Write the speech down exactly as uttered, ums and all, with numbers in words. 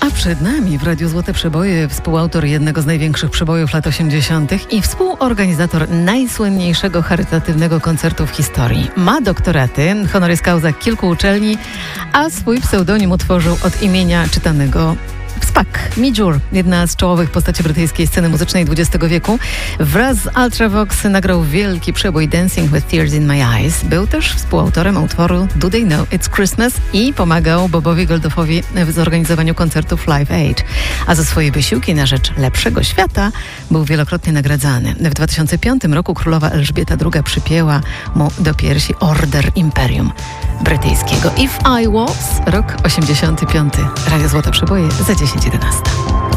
A przed nami w Radiu Złote Przeboje współautor jednego z największych przebojów lat osiemdziesiątych i współorganizator najsłynniejszego charytatywnego koncertu w historii. Ma doktoraty, honoris causa kilku uczelni, a swój pseudonim utworzył od imienia czytanego Spack. Midjour, jedna z czołowych postaci brytyjskiej sceny muzycznej dwudziestego wieku, wraz z Ultravox nagrał wielki przebój Dancing with Tears in My Eyes. Był też współautorem utworu Do They Know It's Christmas i pomagał Bobowi Geldoffowi w zorganizowaniu koncertów Live Aid. A za swoje wysiłki na rzecz lepszego świata był wielokrotnie nagradzany. W dwa tysiące piątym roku królowa Elżbieta druga przypięła mu do piersi Order Imperium Brytyjskiego. If I Was, rok osiemdziesiąty piąty. Radio Złote Przeboje za dziesięć jedenaście.